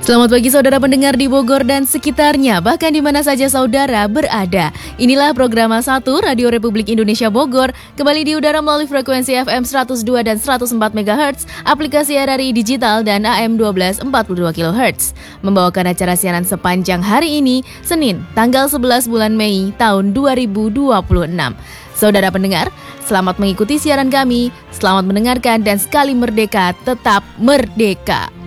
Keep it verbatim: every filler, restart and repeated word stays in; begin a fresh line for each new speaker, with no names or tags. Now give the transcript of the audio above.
Selamat pagi saudara pendengar di Bogor dan sekitarnya, bahkan di mana saja saudara berada. Inilah program satu Radio Republik Indonesia Bogor, kembali di udara melalui frekuensi F M seratus dua dan seratus empat megahertz, aplikasi R R I Digital dan A M dua belas empat puluh dua kilohertz. Membawakan acara siaran sepanjang hari ini, Senin, tanggal sebelas bulan Mei tahun dua ribu dua puluh enam. Saudara pendengar, selamat mengikuti siaran kami, selamat mendengarkan dan sekali merdeka, tetap merdeka.